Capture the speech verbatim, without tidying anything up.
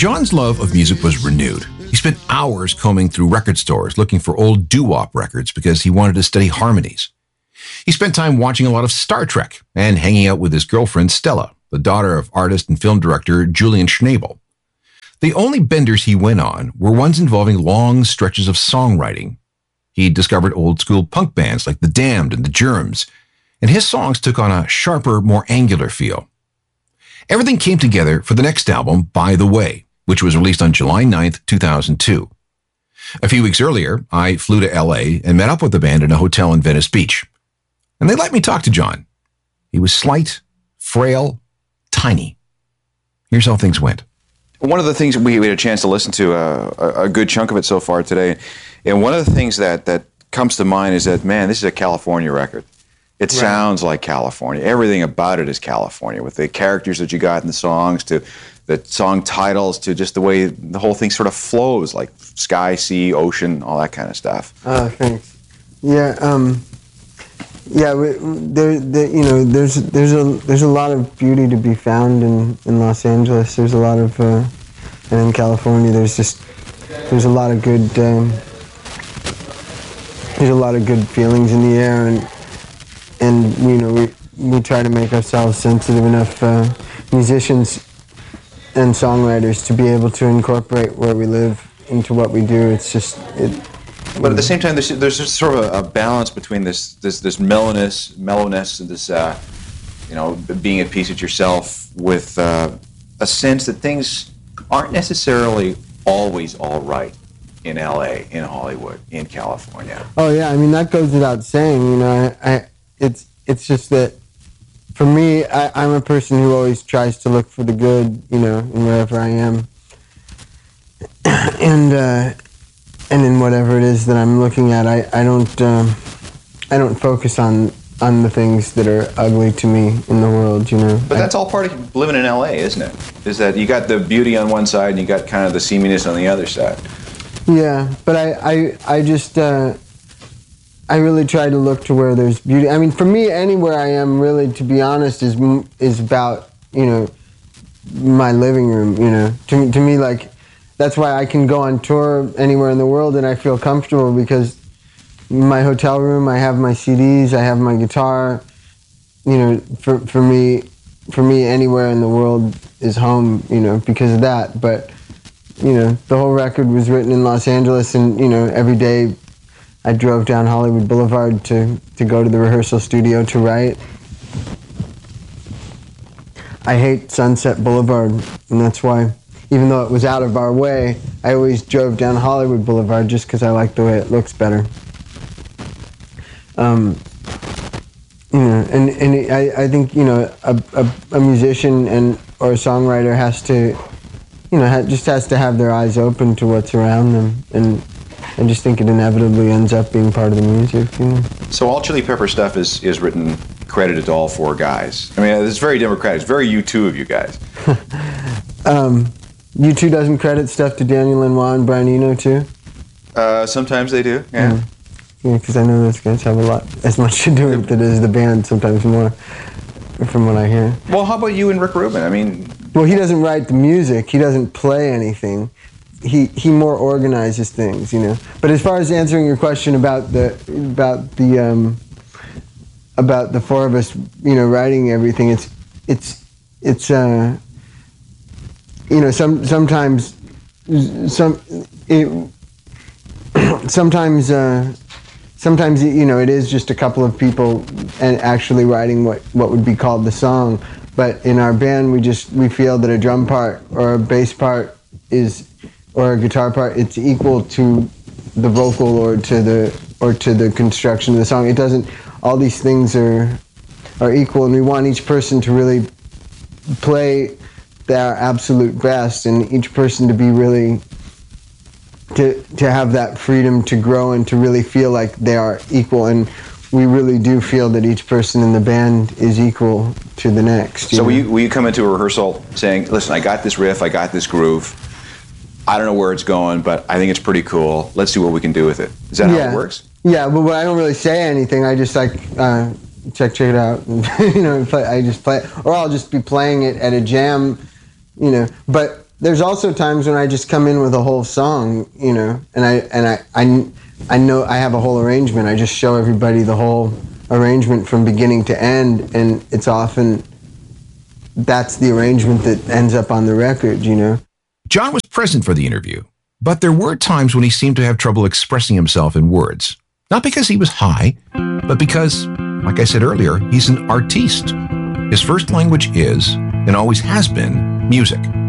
John's love of music was renewed. He spent hours combing through record stores looking for old doo-wop records because he wanted to study harmonies. He spent time watching a lot of Star Trek and hanging out with his girlfriend Stella, the daughter of artist and film director Julian Schnabel. The only benders he went on were ones involving long stretches of songwriting. He discovered old-school punk bands like The Damned and The Germs, and his songs took on a sharper, more angular feel. Everything came together for the next album, By the Way, which was released on July ninth, two thousand two. A few weeks earlier, I flew to L A and met up with the band in a hotel in Venice Beach. And they let me talk to John. He was slight, frail, tiny. Here's how things went. One of the things we, we had a chance to listen to uh, a, a good chunk of it so far today, and one of the things that, that comes to mind is that, man, this is a California record. It right. sounds like California. Everything about it is California, with the characters that you got in the songs, to the song titles, to just the way the whole thing sort of flows, like sky, sea, ocean, all that kind of stuff. Oh, thanks. Yeah, um, yeah. We, there, there, you know, there's there's a there's a lot of beauty to be found in, in Los Angeles. There's a lot of, uh, and in California, there's just there's a lot of good um, there's a lot of good feelings in the air, and and you know we we try to make ourselves sensitive enough uh, musicians and songwriters to be able to incorporate where we live into what we do. It's just it. But at the same time, there's, there's just sort of a, a balance between this this this mellowness, mellowness, and this uh, you know, being at peace with yourself, with uh, a sense that things aren't necessarily always all right in L A, in Hollywood, in California. Oh yeah, I mean that goes without saying. You know, I, I it's it's just that for me, I, I'm a person who always tries to look for the good, you know, in wherever I am, and. Uh, And in whatever it is that I'm looking at, I, I don't um, I don't focus on on the things that are ugly to me in the world, you know. But that's all part of living in L A, isn't it? Is that you got the beauty on one side and you got kind of the seaminess on the other side. Yeah, but I I, I just uh, I really try to look to where there's beauty. I mean, for me, anywhere I am, really, to be honest, is is about, you know, my living room. You know, to to me, like. That's why I can go on tour anywhere in the world and I feel comfortable, because my hotel room, I have my C Ds, I have my guitar. You know, for for me, for me, anywhere in the world is home. You know, because of that. But you know, the whole record was written in Los Angeles, and you know, every day I drove down Hollywood Boulevard to to go to the rehearsal studio to write. I hate Sunset Boulevard, and that's why. Even though it was out of our way, I always drove down Hollywood Boulevard just because I like the way it looks better. Um, you know, and and I, I think, you know, a, a, a musician and or a songwriter has to, you know, ha, just has to have their eyes open to what's around them, and I just think it inevitably ends up being part of the music. You know? So all Chili Pepper stuff is is written, credited to all four guys. I mean, it's very democratic. It's very U two of you guys. um, U two doesn't credit stuff to Daniel Lanois and Brian Eno too? Uh, sometimes they do, yeah. Mm. Yeah, because I know those guys have a lot, as much to do with it as the band, sometimes more, from what I hear. Well, how about you and Rick Rubin? I mean... Well, he doesn't write the music. He doesn't play anything. He he more organizes things, you know. But as far as answering your question about the about the um, about the four of us, you know, writing everything, it's it's it's uh. You know, some sometimes, some, it, sometimes, uh, sometimes you know, it is just a couple of people and actually writing what, what would be called the song. But in our band, we just we feel that a drum part or a bass part is, or a guitar part, it's equal to the vocal or to the or to the construction of the song. It doesn't. All these things are are equal, and we want each person to really play their absolute best, and each person to be really to to have that freedom to grow and to really feel like they are equal. And we really do feel that each person in the band is equal to the next. So will you, will you come into a rehearsal saying, listen, I got this riff, I got this groove, I don't know where it's going, but I think it's pretty cool, let's see what we can do with it. Is that yeah. how it works? Yeah, but I don't really say anything. I just like uh, check check it out, and, you know, play, I just play, or I'll just be playing it at a jam. You know, but there's also times when I just come in with a whole song, you know, and I and I I, I know I have a whole arrangement. I just show everybody the whole arrangement from beginning to end, and it's often that's the arrangement that ends up on the record, you know. John was present for the interview, but there were times when he seemed to have trouble expressing himself in words. Not because he was high, but because, like I said earlier, he's an artiste. His first language is, and always has been, music.